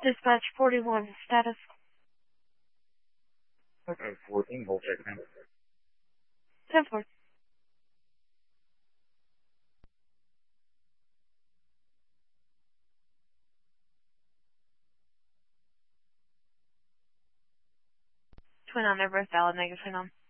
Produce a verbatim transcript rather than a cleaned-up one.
Dispatch forty-one, status. Okay, fourteen, hold check now. ten four. Twin on, Everest, valid, negative twin on.